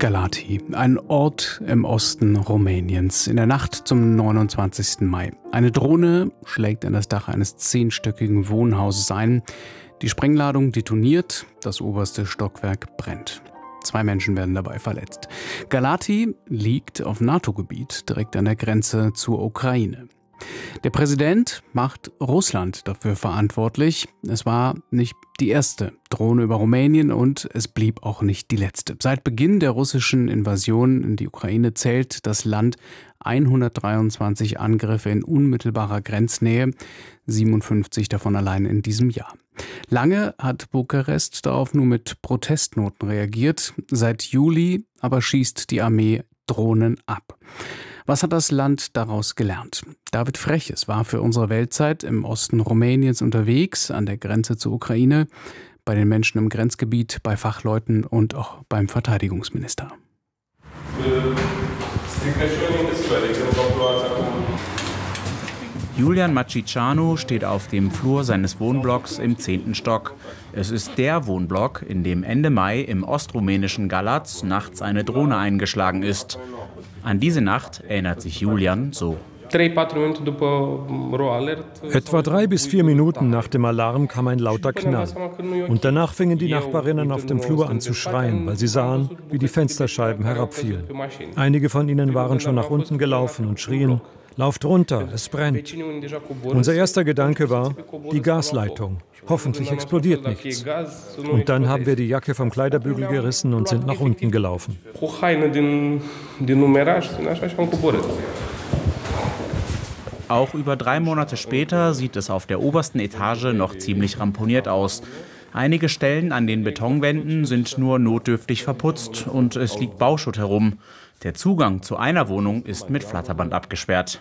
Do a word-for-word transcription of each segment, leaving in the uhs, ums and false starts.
Galați, ein Ort im Osten Rumäniens, in der Nacht zum neunundzwanzigsten Mai. Eine Drohne schlägt in das Dach eines zehnstöckigen Wohnhauses ein. Die Sprengladung detoniert, das oberste Stockwerk brennt. Zwei Menschen werden dabei verletzt. Galați liegt auf NATO-Gebiet, direkt an der Grenze zur Ukraine. Der Präsident macht Russland dafür verantwortlich. Es war nicht die erste Drohne über Rumänien und es blieb auch nicht die letzte. Seit Beginn der russischen Invasion in die Ukraine zählt das Land hundertdreiundzwanzig Angriffe in unmittelbarer Grenznähe, siebenundfünfzig davon allein in diesem Jahr. Lange hat Bukarest darauf nur mit Protestnoten reagiert. Seit Juli aber schießt die Armee Drohnen ab. Was hat das Land daraus gelernt? David Freches war für unsere Weltzeit im Osten Rumäniens unterwegs, an der Grenze zur Ukraine, bei den Menschen im Grenzgebiet, bei Fachleuten und auch beim Verteidigungsminister. Julian Macicanu steht auf dem Flur seines Wohnblocks im zehnten Stock. Es ist der Wohnblock, in dem Ende Mai im ostrumänischen Galați nachts eine Drohne eingeschlagen ist. An diese Nacht erinnert sich Julian so. Etwa drei bis vier Minuten nach dem Alarm kam ein lauter Knall. Und danach fingen die Nachbarinnen auf dem Flur an zu schreien, weil sie sahen, wie die Fensterscheiben herabfielen. Einige von ihnen waren schon nach unten gelaufen und schrien: "Lauft runter, es brennt." Unser erster Gedanke war, die Gasleitung. Hoffentlich explodiert nichts. Und dann haben wir die Jacke vom Kleiderbügel gerissen und sind nach unten gelaufen. Auch über drei Monate später sieht es auf der obersten Etage noch ziemlich ramponiert aus. Einige Stellen an den Betonwänden sind nur notdürftig verputzt und es liegt Bauschutt herum. Der Zugang zu einer Wohnung ist mit Flatterband abgesperrt.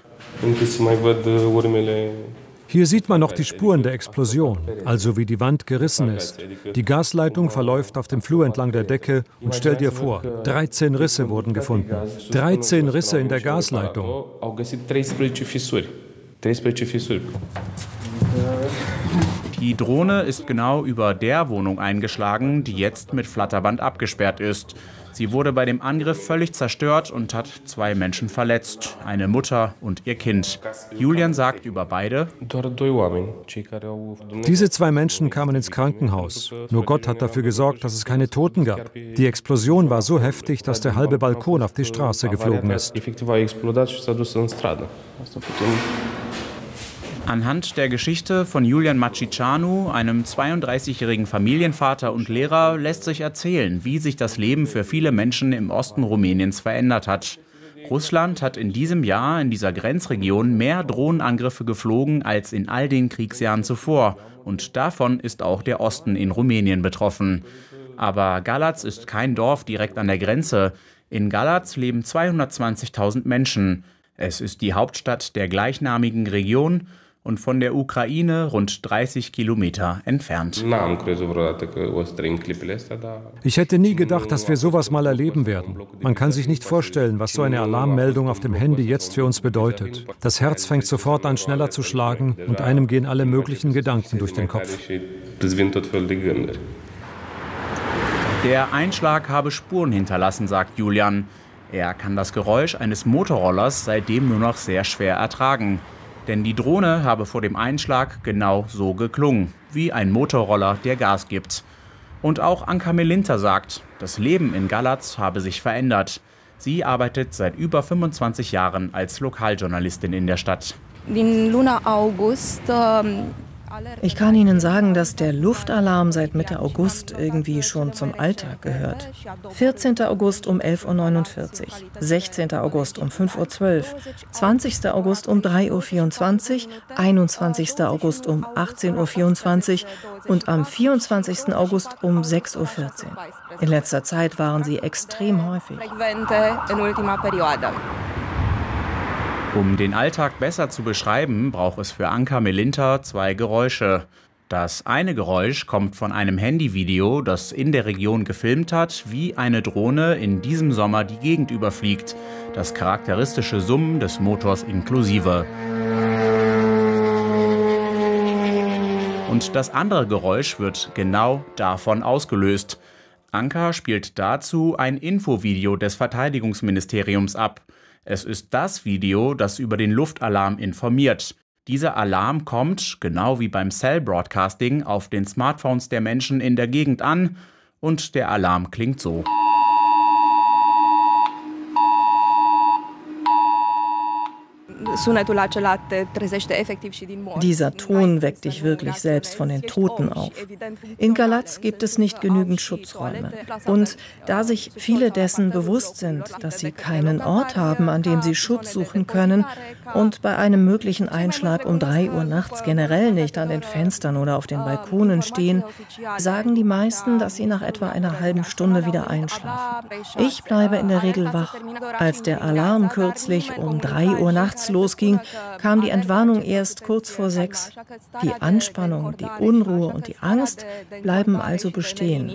Hier sieht man noch die Spuren der Explosion, also wie die Wand gerissen ist. Die Gasleitung verläuft auf dem Flur entlang der Decke und stell dir vor, dreizehn Risse wurden gefunden. dreizehn Risse in der Gasleitung. Die Drohne ist genau über der Wohnung eingeschlagen, die jetzt mit Flatterband abgesperrt ist. Sie wurde bei dem Angriff völlig zerstört und hat zwei Menschen verletzt, eine Mutter und ihr Kind. Julian sagt über beide: Diese zwei Menschen kamen ins Krankenhaus. Nur Gott hat dafür gesorgt, dass es keine Toten gab. Die Explosion war so heftig, dass der halbe Balkon auf die Straße geflogen ist. Anhand der Geschichte von Julian Macicanu, einem zweiunddreißigjährigen Familienvater und Lehrer, lässt sich erzählen, wie sich das Leben für viele Menschen im Osten Rumäniens verändert hat. Russland hat in diesem Jahr in dieser Grenzregion mehr Drohnenangriffe geflogen als in all den Kriegsjahren zuvor. Und davon ist auch der Osten in Rumänien betroffen. Aber Galați ist kein Dorf direkt an der Grenze. In Galați leben zweihundertzwanzigtausend Menschen. Es ist die Hauptstadt der gleichnamigen Region und von der Ukraine rund dreißig Kilometer entfernt. Ich hätte nie gedacht, dass wir sowas mal erleben werden. Man kann sich nicht vorstellen, was so eine Alarmmeldung auf dem Handy jetzt für uns bedeutet. Das Herz fängt sofort an, schneller zu schlagen und einem gehen alle möglichen Gedanken durch den Kopf. Der Einschlag habe Spuren hinterlassen, sagt Julian. Er kann das Geräusch eines Motorrollers seitdem nur noch sehr schwer ertragen. Denn die Drohne habe vor dem Einschlag genau so geklungen, wie ein Motorroller, der Gas gibt. Und auch Anka Melinta sagt, das Leben in Galați habe sich verändert. Sie arbeitet seit über fünfundzwanzig Jahren als Lokaljournalistin in der Stadt. Ich kann Ihnen sagen, dass der Luftalarm seit Mitte August irgendwie schon zum Alltag gehört. vierzehnten August um elf Uhr neunundvierzig, sechzehnten August um fünf Uhr zwölf, zwanzigsten August um drei Uhr vierundzwanzig, einundzwanzigsten August um achtzehn Uhr vierundzwanzig und am vierundzwanzigsten August um sechs Uhr vierzehn. In letzter Zeit waren sie extrem häufig. Um den Alltag besser zu beschreiben, braucht es für Anka Melinta zwei Geräusche. Das eine Geräusch kommt von einem Handyvideo, das in der Region gefilmt hat, wie eine Drohne in diesem Sommer die Gegend überfliegt. Das charakteristische Summen des Motors inklusive. Und das andere Geräusch wird genau davon ausgelöst. Anka spielt dazu ein Infovideo des Verteidigungsministeriums ab. Es ist das Video, das über den Luftalarm informiert. Dieser Alarm kommt, genau wie beim Cell-Broadcasting, auf den Smartphones der Menschen in der Gegend an und der Alarm klingt so. Dieser Ton weckt dich wirklich selbst von den Toten auf. In Galatz gibt es nicht genügend Schutzräume. Und da sich viele dessen bewusst sind, dass sie keinen Ort haben, an dem sie Schutz suchen können und bei einem möglichen Einschlag um drei Uhr nachts generell nicht an den Fenstern oder auf den Balkonen stehen, sagen die meisten, dass sie nach etwa einer halben Stunde wieder einschlafen. Ich bleibe in der Regel wach. Als der Alarm kürzlich um drei Uhr nachts losging, kam die Entwarnung erst kurz vor sechs. Die Anspannung, die Unruhe und die Angst bleiben also bestehen.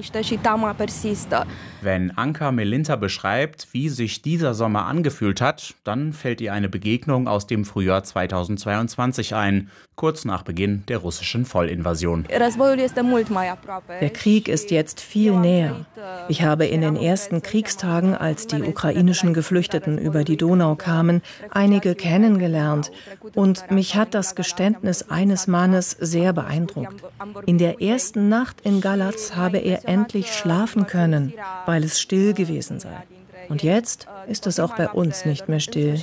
Wenn Anka Melinta beschreibt, wie sich dieser Sommer angefühlt hat, dann fällt ihr eine Begegnung aus dem Frühjahr zweitausendzweiundzwanzig ein, kurz nach Beginn der russischen Vollinvasion. Der Krieg ist jetzt viel näher. Ich habe in den ersten Kriegstagen, als die ukrainischen Geflüchteten über die Donau kamen, einige kennengelernt. Und mich hat das Geständnis eines Mannes sehr beeindruckt. In der ersten Nacht in Galatz habe er endlich schlafen können, weil es still gewesen sei. Und jetzt ist es auch bei uns nicht mehr still.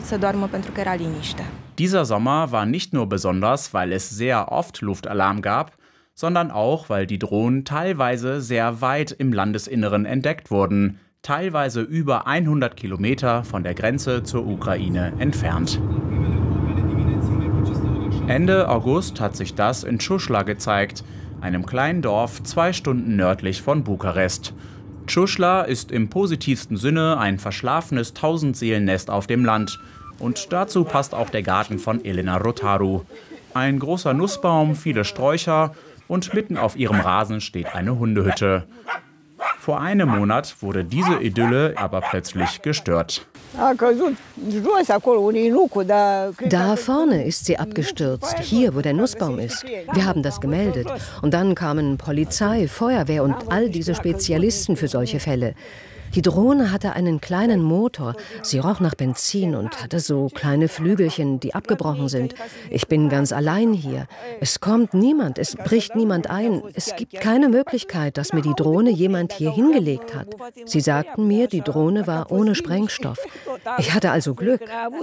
Dieser Sommer war nicht nur besonders, weil es sehr oft Luftalarm gab, sondern auch, weil die Drohnen teilweise sehr weit im Landesinneren entdeckt wurden, teilweise über hundert Kilometer von der Grenze zur Ukraine entfernt. Ende August hat sich das in Tschusla gezeigt, einem kleinen Dorf zwei Stunden nördlich von Bukarest. Tschusla ist im positivsten Sinne ein verschlafenes Tausendseelennest auf dem Land. Und dazu passt auch der Garten von Elena Rotaru. Ein großer Nussbaum, viele Sträucher und mitten auf ihrem Rasen steht eine Hundehütte. Vor einem Monat wurde diese Idylle aber plötzlich gestört. Da vorne ist sie abgestürzt, hier, wo der Nussbaum ist. Wir haben das gemeldet. Und dann kamen Polizei, Feuerwehr und all diese Spezialisten für solche Fälle. Die Drohne hatte einen kleinen Motor. Sie roch nach Benzin und hatte so kleine Flügelchen, die abgebrochen sind. Ich bin ganz allein hier. Es kommt niemand, es bricht niemand ein. Es gibt keine Möglichkeit, dass mir die Drohne jemand hier hingelegt hat. Sie sagten mir, die Drohne war ohne Sprengstoff. Ich hatte also Glück.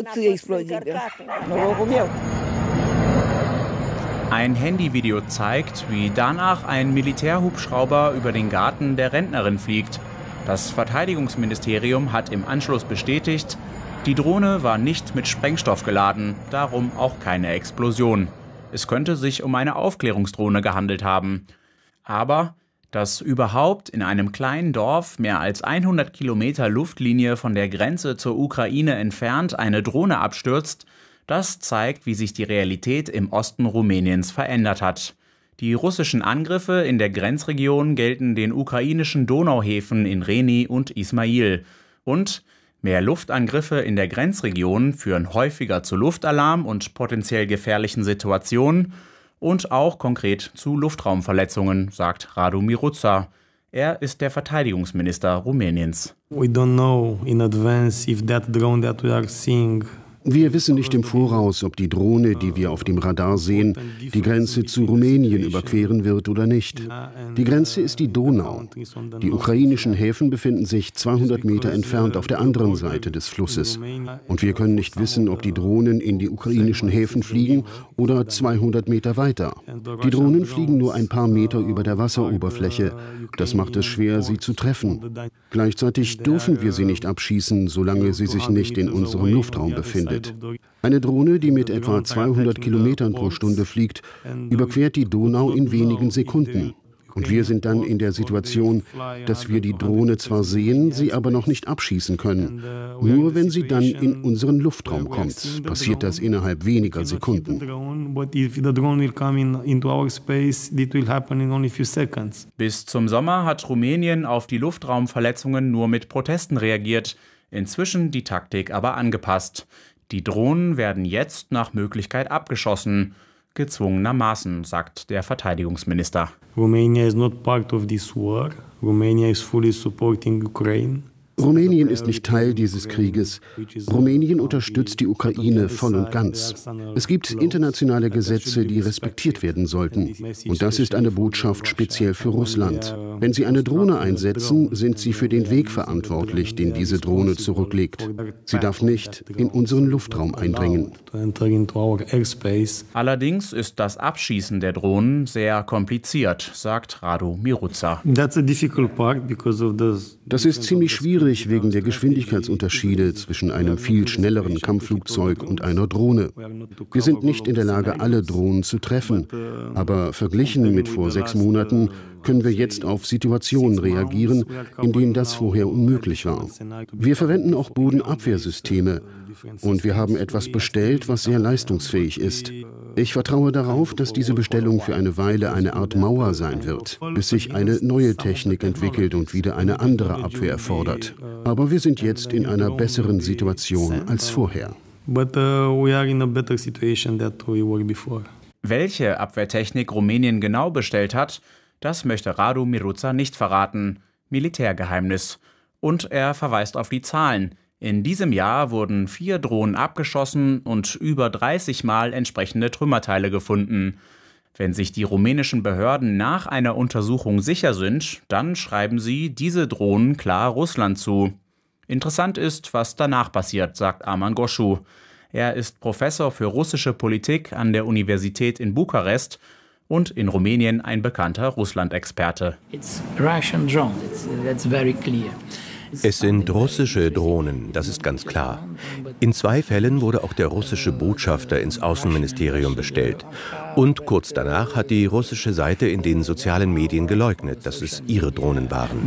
Ein Handyvideo zeigt, wie danach ein Militärhubschrauber über den Garten der Rentnerin fliegt. Das Verteidigungsministerium hat im Anschluss bestätigt, die Drohne war nicht mit Sprengstoff geladen, darum auch keine Explosion. Es könnte sich um eine Aufklärungsdrohne gehandelt haben. Aber dass überhaupt in einem kleinen Dorf mehr als hundert Kilometer Luftlinie von der Grenze zur Ukraine entfernt eine Drohne abstürzt, das zeigt, wie sich die Realität im Osten Rumäniens verändert hat. Die russischen Angriffe in der Grenzregion gelten den ukrainischen Donauhäfen in Reni und Ismail. Und mehr Luftangriffe in der Grenzregion führen häufiger zu Luftalarm und potenziell gefährlichen Situationen und auch konkret zu Luftraumverletzungen, sagt Radu Miruța. Er ist der Verteidigungsminister Rumäniens. We don't know in advance if that drone that we are seeing. Wir wissen nicht im Voraus, ob die Drohne, die wir auf dem Radar sehen, die Grenze zu Rumänien überqueren wird oder nicht. Die Grenze ist die Donau. Die ukrainischen Häfen befinden sich zweihundert Meter entfernt auf der anderen Seite des Flusses. Und wir können nicht wissen, ob die Drohnen in die ukrainischen Häfen fliegen oder zweihundert Meter weiter. Die Drohnen fliegen nur ein paar Meter über der Wasseroberfläche. Das macht es schwer, sie zu treffen. Gleichzeitig dürfen wir sie nicht abschießen, solange sie sich nicht in unserem Luftraum befinden. Eine Drohne, die mit etwa zweihundert Kilometern pro Stunde fliegt, überquert die Donau in wenigen Sekunden. Und wir sind dann in der Situation, dass wir die Drohne zwar sehen, sie aber noch nicht abschießen können. Nur wenn sie dann in unseren Luftraum kommt, passiert das innerhalb weniger Sekunden. Bis zum Sommer hat Rumänien auf die Luftraumverletzungen nur mit Protesten reagiert, inzwischen die Taktik aber angepasst. Die Drohnen werden jetzt nach Möglichkeit abgeschossen. Gezwungenermaßen, sagt der Verteidigungsminister. Romania is not part of this war. Romania is fully supporting Ukraine. Rumänien ist nicht Teil dieses Krieges. Rumänien unterstützt die Ukraine voll und ganz. Es gibt internationale Gesetze, die respektiert werden sollten. Und das ist eine Botschaft speziell für Russland. Wenn sie eine Drohne einsetzen, sind sie für den Weg verantwortlich, den diese Drohne zurücklegt. Sie darf nicht in unseren Luftraum eindringen. Allerdings ist das Abschießen der Drohnen sehr kompliziert, sagt Radu Miruța. Das ist ziemlich schwierig wegen der Geschwindigkeitsunterschiede zwischen einem viel schnelleren Kampfflugzeug und einer Drohne. Wir sind nicht in der Lage, alle Drohnen zu treffen. Aber verglichen mit vor sechs Monaten können wir jetzt auf Situationen reagieren, in denen das vorher unmöglich war. Wir verwenden auch Bodenabwehrsysteme. Und wir haben etwas bestellt, was sehr leistungsfähig ist. Ich vertraue darauf, dass diese Bestellung für eine Weile eine Art Mauer sein wird, bis sich eine neue Technik entwickelt und wieder eine andere Abwehr erfordert. Aber wir sind jetzt in einer besseren Situation als vorher. Welche Abwehrtechnik Rumänien genau bestellt hat, das möchte Radu Miruța nicht verraten. Militärgeheimnis. Und er verweist auf die Zahlen. In diesem Jahr wurden vier Drohnen abgeschossen und über dreißig Mal entsprechende Trümmerteile gefunden. Wenn sich die rumänischen Behörden nach einer Untersuchung sicher sind, dann schreiben sie diese Drohnen klar Russland zu. Interessant ist, was danach passiert, sagt Arman Goshu. Er ist Professor für russische Politik an der Universität in Bukarest und in Rumänien ein bekannter Russland-Experte. It's Russian drone. It's, that's very clear. Es sind russische Drohnen, das ist ganz klar. In zwei Fällen wurde auch der russische Botschafter ins Außenministerium bestellt. Und kurz danach hat die russische Seite in den sozialen Medien geleugnet, dass es ihre Drohnen waren.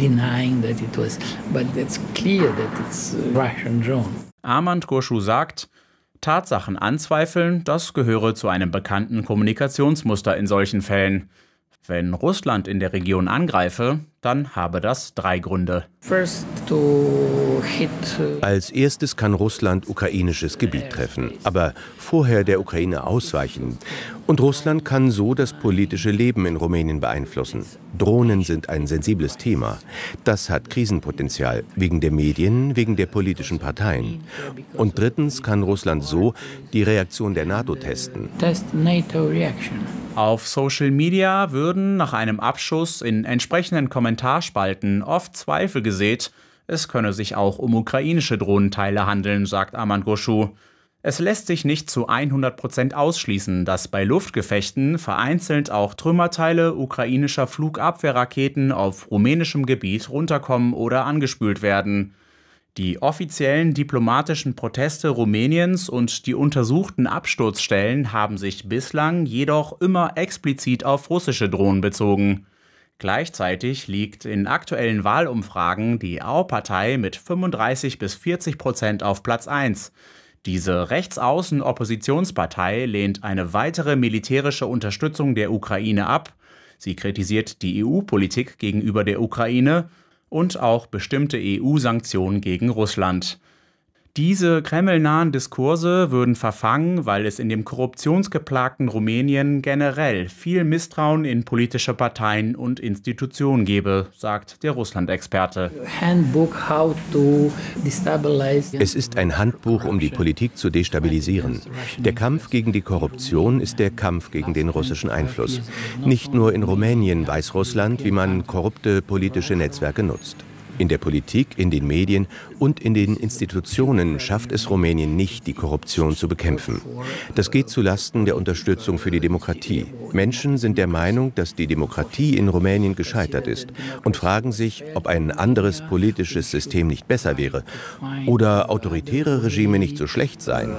Arman Goshu sagt, Tatsachen anzweifeln, das gehöre zu einem bekannten Kommunikationsmuster in solchen Fällen. Wenn Russland in der Region angreife, dann habe das drei Gründe. Als erstes kann Russland ukrainisches Gebiet treffen, aber vorher der Ukraine ausweichen. Und Russland kann so das politische Leben in Rumänien beeinflussen. Drohnen sind ein sensibles Thema. Das hat Krisenpotenzial, wegen der Medien, wegen der politischen Parteien. Und drittens kann Russland so die Reaktion der NATO testen. Auf Social Media würden nach einem Abschuss in entsprechenden Kommentarspalten oft Zweifel gesät. Es könne sich auch um ukrainische Drohnenteile handeln, sagt Arman Goshu. Es lässt sich nicht zu hundert Prozent ausschließen, dass bei Luftgefechten vereinzelt auch Trümmerteile ukrainischer Flugabwehrraketen auf rumänischem Gebiet runterkommen oder angespült werden. Die offiziellen diplomatischen Proteste Rumäniens und die untersuchten Absturzstellen haben sich bislang jedoch immer explizit auf russische Drohnen bezogen. Gleichzeitig liegt in aktuellen Wahlumfragen die A U Partei mit fünfunddreißig bis vierzig Prozent auf Platz eins. Diese Rechtsaußen-Oppositionspartei lehnt eine weitere militärische Unterstützung der Ukraine ab. Sie kritisiert die E U-Politik gegenüber der Ukraine und auch bestimmte E U-Sanktionen gegen Russland. Diese kremlnahen Diskurse würden verfangen, weil es in dem korruptionsgeplagten Rumänien generell viel Misstrauen in politische Parteien und Institutionen gebe, sagt der Russland-Experte. Es ist ein Handbuch, um die Politik zu destabilisieren. Der Kampf gegen die Korruption ist der Kampf gegen den russischen Einfluss. Nicht nur in Rumänien weiß Russland, wie man korrupte politische Netzwerke nutzt. In der Politik, in den Medien und in den Institutionen schafft es Rumänien nicht, die Korruption zu bekämpfen. Das geht zulasten der Unterstützung für die Demokratie. Menschen sind der Meinung, dass die Demokratie in Rumänien gescheitert ist und fragen sich, ob ein anderes politisches System nicht besser wäre oder autoritäre Regime nicht so schlecht seien.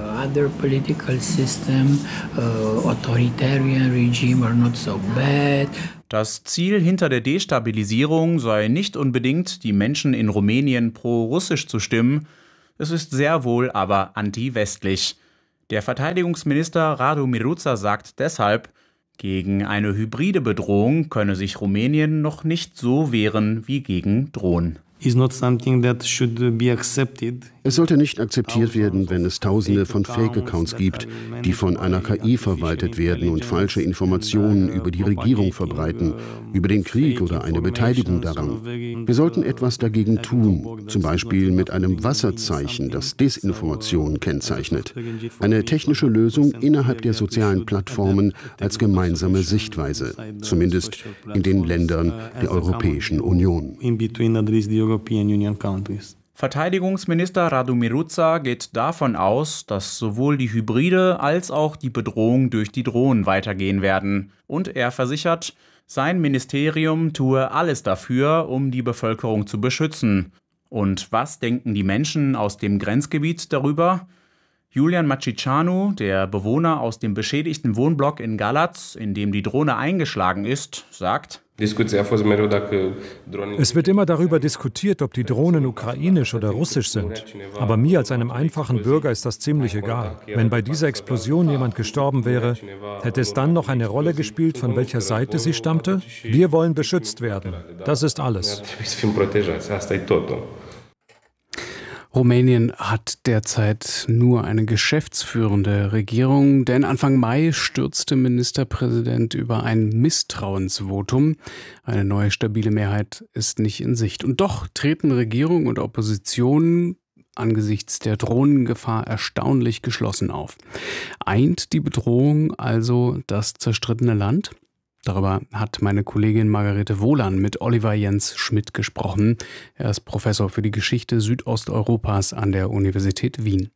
Das Ziel hinter der Destabilisierung sei nicht unbedingt, die Menschen in Rumänien pro-russisch zu stimmen. Es ist sehr wohl aber anti-westlich. Der Verteidigungsminister Radu Miruța sagt deshalb, gegen eine hybride Bedrohung könne sich Rumänien noch nicht so wehren wie gegen Drohnen. Es sollte nicht akzeptiert werden, wenn es Tausende von Fake-Accounts gibt, die von einer K I verwaltet werden und falsche Informationen über die Regierung verbreiten, über den Krieg oder eine Beteiligung daran. Wir sollten etwas dagegen tun, zum Beispiel mit einem Wasserzeichen, das Desinformation kennzeichnet. Eine technische Lösung innerhalb der sozialen Plattformen als gemeinsame Sichtweise, zumindest in den Ländern der Europäischen Union. Verteidigungsminister Radu Miruța geht davon aus, dass sowohl die Hybride als auch die Bedrohung durch die Drohnen weitergehen werden. Und er versichert, sein Ministerium tue alles dafür, um die Bevölkerung zu beschützen. Und was denken die Menschen aus dem Grenzgebiet darüber? Julian Maciceanu, der Bewohner aus dem beschädigten Wohnblock in Galați, in dem die Drohne eingeschlagen ist, sagt: Es wird immer darüber diskutiert, ob die Drohnen ukrainisch oder russisch sind. Aber mir als einem einfachen Bürger ist das ziemlich egal. Wenn bei dieser Explosion jemand gestorben wäre, hätte es dann noch eine Rolle gespielt, von welcher Seite sie stammte? Wir wollen beschützt werden. Das ist alles. Rumänien hat derzeit nur eine geschäftsführende Regierung, denn Anfang Mai stürzte Ministerpräsident über ein Misstrauensvotum. Eine neue stabile Mehrheit ist nicht in Sicht. Und doch treten Regierung und Opposition angesichts der Drohnengefahr erstaunlich geschlossen auf. Eint die Bedrohung also das zerstrittene Land? Darüber hat meine Kollegin Margarete Wohlan mit Oliver Jens Schmidt gesprochen. Er ist Professor für die Geschichte Südosteuropas an der Universität Wien.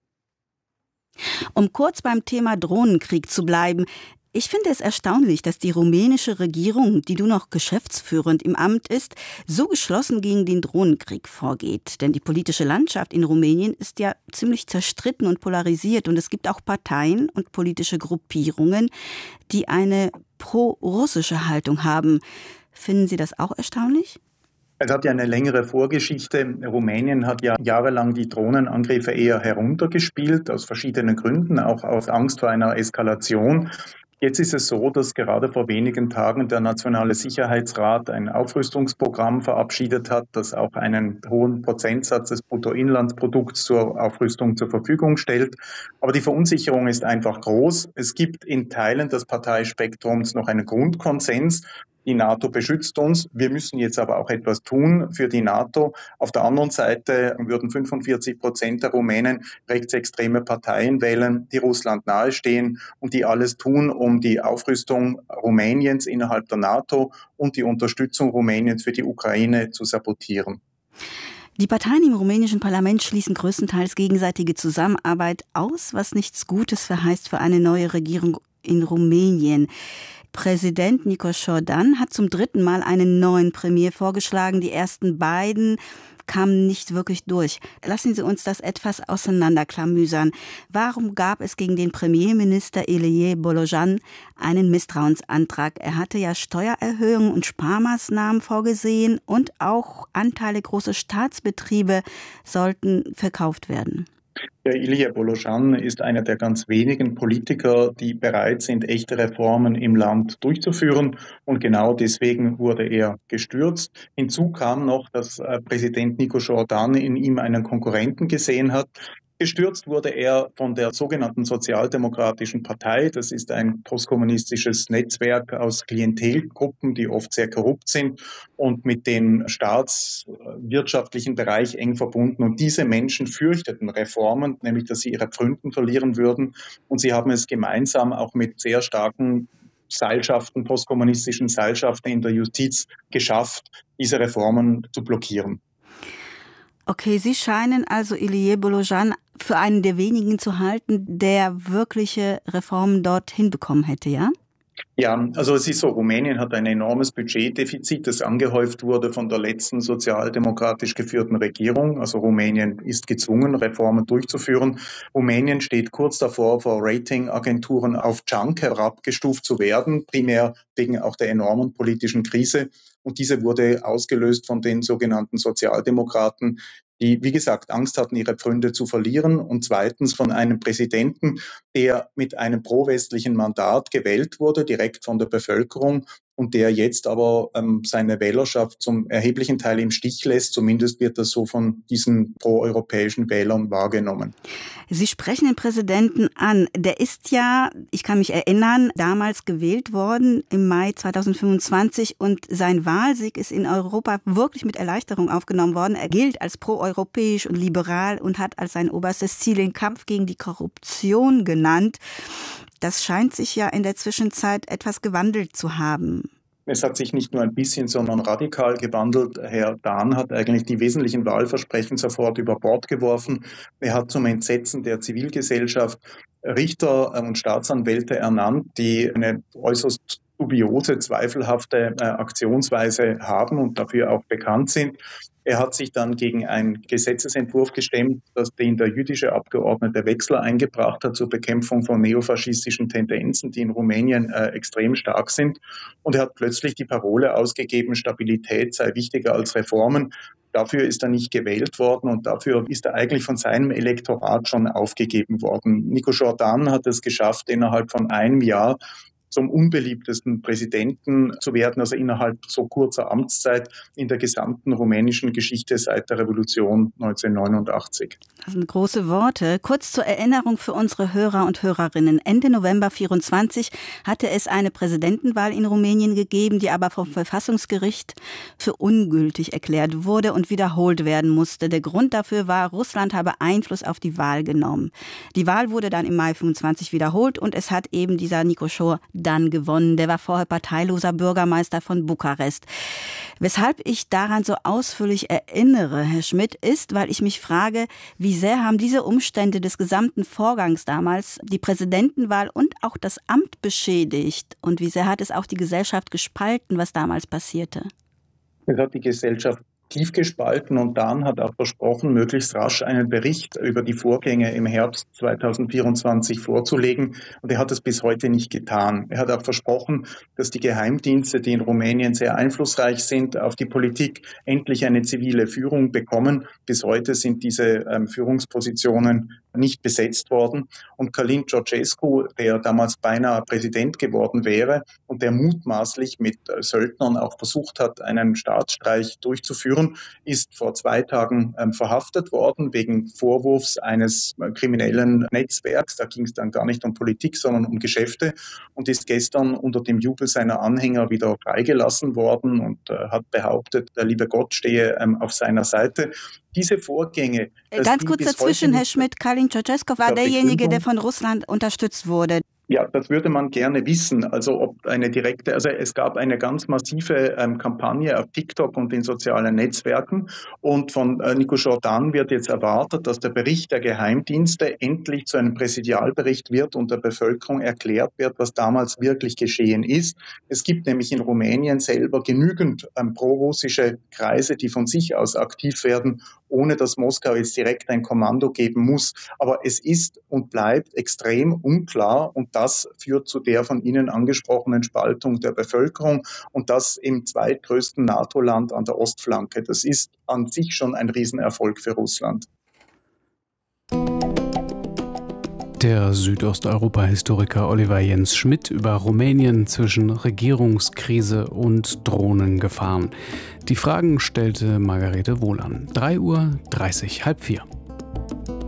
Um kurz beim Thema Drohnenkrieg zu bleiben. Ich finde es erstaunlich, dass die rumänische Regierung, die nur noch geschäftsführend im Amt ist, so geschlossen gegen den Drohnenkrieg vorgeht. Denn die politische Landschaft in Rumänien ist ja ziemlich zerstritten und polarisiert. Und es gibt auch Parteien und politische Gruppierungen, die eine pro-russische Haltung haben. Finden Sie das auch erstaunlich? Es hat ja eine längere Vorgeschichte. Rumänien hat ja jahrelang die Drohnenangriffe eher heruntergespielt, aus verschiedenen Gründen, auch aus Angst vor einer Eskalation. Jetzt ist es so, dass gerade vor wenigen Tagen der Nationale Sicherheitsrat ein Aufrüstungsprogramm verabschiedet hat, das auch einen hohen Prozentsatz des Bruttoinlandsprodukts zur Aufrüstung zur Verfügung stellt. Aber die Verunsicherung ist einfach groß. Es gibt in Teilen des Parteispektrums noch einen Grundkonsens. Die NATO beschützt uns. Wir müssen jetzt aber auch etwas tun für die NATO. Auf der anderen Seite würden fünfundvierzig Prozent der Rumänen rechtsextreme Parteien wählen, die Russland nahestehen und die alles tun, um die Aufrüstung Rumäniens innerhalb der NATO und die Unterstützung Rumäniens für die Ukraine zu sabotieren. Die Parteien im rumänischen Parlament schließen größtenteils gegenseitige Zusammenarbeit aus, was nichts Gutes verheißt für eine neue Regierung in Rumänien. Präsident Nikos Jordan hat zum dritten Mal einen neuen Premier vorgeschlagen. Die ersten beiden kamen nicht wirklich durch. Lassen Sie uns das etwas auseinanderklamüsern. Warum gab es gegen den Premierminister Ilie Bolojan einen Misstrauensantrag? Er hatte ja Steuererhöhungen und Sparmaßnahmen vorgesehen und auch Anteile großer Staatsbetriebe sollten verkauft werden. Der Ilie Bolojan ist einer der ganz wenigen Politiker, die bereit sind, echte Reformen im Land durchzuführen. Und genau deswegen wurde er gestürzt. Hinzu kam noch, dass Präsident Nikos Jordan in ihm einen Konkurrenten gesehen hat. Gestürzt wurde er von der sogenannten Sozialdemokratischen Partei. Das ist ein postkommunistisches Netzwerk aus Klientelgruppen, die oft sehr korrupt sind und mit dem staatswirtschaftlichen Bereich eng verbunden. Und diese Menschen fürchteten Reformen, nämlich dass sie ihre Pfründen verlieren würden. Und sie haben es gemeinsam auch mit sehr starken Seilschaften, postkommunistischen Seilschaften in der Justiz geschafft, diese Reformen zu blockieren. Okay, Sie scheinen also Ilie Bolojan für einen der wenigen zu halten, der wirkliche Reformen dort hinbekommen hätte, ja? Ja, also es ist so, Rumänien hat ein enormes Budgetdefizit, das angehäuft wurde von der letzten sozialdemokratisch geführten Regierung. Also Rumänien ist gezwungen, Reformen durchzuführen. Rumänien steht kurz davor, vor Ratingagenturen auf Junk herabgestuft zu werden, primär wegen auch der enormen politischen Krise. Und diese wurde ausgelöst von den sogenannten Sozialdemokraten, die, wie gesagt, Angst hatten, ihre Pfründe zu verlieren, und zweitens von einem Präsidenten, der mit einem pro-westlichen Mandat gewählt wurde, direkt von der Bevölkerung und der jetzt aber ähm, seine Wählerschaft zum erheblichen Teil im Stich lässt. Zumindest wird das so von diesen proeuropäischen Wählern wahrgenommen. Sie sprechen den Präsidenten an. Der ist ja, ich kann mich erinnern, damals gewählt worden im Mai zweitausendfünfundzwanzig und sein Wahlsieg ist in Europa wirklich mit Erleichterung aufgenommen worden. Er gilt als proeuropäisch und liberal und hat als sein oberstes Ziel den Kampf gegen die Korruption genannt. Das scheint sich ja in der Zwischenzeit etwas gewandelt zu haben. Es hat sich nicht nur ein bisschen, sondern radikal gewandelt. Herr Dahn hat eigentlich die wesentlichen Wahlversprechen sofort über Bord geworfen. Er hat zum Entsetzen der Zivilgesellschaft Richter und Staatsanwälte ernannt, die eine äußerst dubiose, zweifelhafte äh, Aktionsweise haben und dafür auch bekannt sind. Er hat sich dann gegen einen Gesetzesentwurf gestemmt, das den der jüdische Abgeordnete Wechsler eingebracht hat zur Bekämpfung von neofaschistischen Tendenzen, die in Rumänien äh, extrem stark sind. Und er hat plötzlich die Parole ausgegeben, Stabilität sei wichtiger als Reformen. Dafür ist er nicht gewählt worden und dafür ist er eigentlich von seinem Elektorat schon aufgegeben worden. Nico Jordan hat es geschafft, innerhalb von einem Jahr zum unbeliebtesten Präsidenten zu werden, also innerhalb so kurzer Amtszeit in der gesamten rumänischen Geschichte seit der Revolution neunzehnhundertneunundachtzig. Das sind große Worte. Kurz zur Erinnerung für unsere Hörer und Hörerinnen. Ende November vierundzwanzig hatte es eine Präsidentenwahl in Rumänien gegeben, die aber vom Verfassungsgericht für ungültig erklärt wurde und wiederholt werden musste. Der Grund dafür war, Russland habe Einfluss auf die Wahl genommen. Die Wahl wurde dann im Mai fünfundzwanzig wiederholt und es hat eben dieser Nicoșor dann gewonnen. Der war vorher parteiloser Bürgermeister von Bukarest. Weshalb ich daran so ausführlich erinnere, Herr Schmidt, ist, weil ich mich frage, wie sehr haben diese Umstände des gesamten Vorgangs damals die Präsidentenwahl und auch das Amt beschädigt und wie sehr hat es auch die Gesellschaft gespalten, was damals passierte? Es hat die Gesellschaft tief gespalten und Dan hat auch versprochen, möglichst rasch einen Bericht über die Vorgänge im Herbst zweitausendvierundzwanzig vorzulegen. Und er hat es bis heute nicht getan. Er hat auch versprochen, dass die Geheimdienste, die in Rumänien sehr einflussreich sind, auf die Politik endlich eine zivile Führung bekommen. Bis heute sind diese ähm, Führungspositionen nicht besetzt worden. Und Călin Georgescu, der damals beinahe Präsident geworden wäre und der mutmaßlich mit äh, Söldnern auch versucht hat, einen Staatsstreich durchzuführen, ist vor zwei Tagen ähm, verhaftet worden wegen Vorwurfs eines äh, kriminellen Netzwerks. Da ging es dann gar nicht um Politik, sondern um Geschäfte und ist gestern unter dem Jubel seiner Anhänger wieder freigelassen worden und äh, hat behauptet, der liebe Gott stehe ähm, auf seiner Seite. Diese Vorgänge... Ganz kurz dazwischen, Herr Schmidt, Călin Georgescu war derjenige, der von Russland unterstützt wurde. Ja, das würde man gerne wissen. Also ob eine direkte, also es gab eine ganz massive ähm, Kampagne auf TikTok und in sozialen Netzwerken und von äh, Nico Jordan wird jetzt erwartet, dass der Bericht der Geheimdienste endlich zu einem Präsidialbericht wird und der Bevölkerung erklärt wird, was damals wirklich geschehen ist. Es gibt nämlich in Rumänien selber genügend ähm, prorussische Kreise, die von sich aus aktiv werden, ohne dass Moskau jetzt direkt ein Kommando geben muss. Aber es ist und bleibt extrem unklar und das führt zu der von Ihnen angesprochenen Spaltung der Bevölkerung und das im zweitgrößten NATO-Land an der Ostflanke. Das ist an sich schon ein Riesenerfolg für Russland. Der Südosteuropa-Historiker Oliver Jens Schmidt über Rumänien zwischen Regierungskrise und Drohnengefahren. Die Fragen stellte Margarete Wohlan. drei Uhr dreißig, halb vier.